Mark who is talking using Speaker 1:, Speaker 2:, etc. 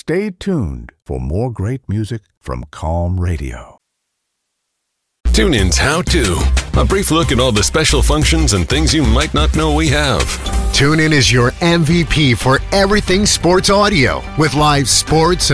Speaker 1: stay tuned for more great music from Calm Radio.
Speaker 2: TuneIn's How To. A brief look at all the special functions and things you might not know we have.
Speaker 3: TuneIn is your MVP for everything sports audio. With live sports